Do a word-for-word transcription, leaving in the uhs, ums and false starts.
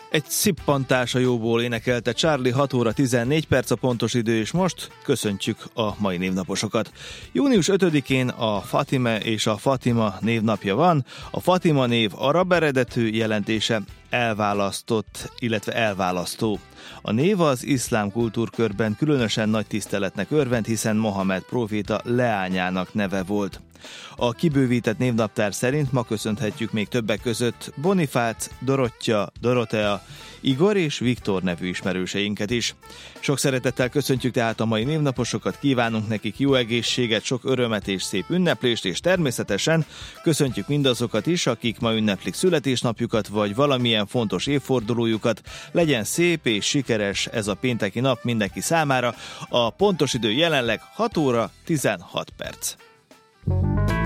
Egy szippantás a jóból énekelte Charlie, hat óra tizennégy perc a pontos idő, és most köszöntjük a mai névnaposokat. június ötödikén a Fatime és a Fatima névnapja van. A Fatima név arab eredetű, jelentése elválasztott, illetve elválasztó. A név az iszlám kultúrkörben különösen nagy tiszteletnek örvend, hiszen Mohamed próféta leányának neve volt. A kibővített névnaptár szerint ma köszönhetjük még többek között Bonifác, Dorottya, Dorotea, Igor és Viktor nevű ismerőseinket is. Sok szeretettel köszöntjük tehát a mai névnaposokat, kívánunk nekik jó egészséget, sok örömet és szép ünneplést, és természetesen köszöntjük mindazokat is, akik ma ünneplik születésnapjukat, vagy valamilyen fontos évfordulójukat. Legyen szép és sikeres ez a pénteki nap mindenki számára. A pontos idő jelenleg hat óra tizenhat perc.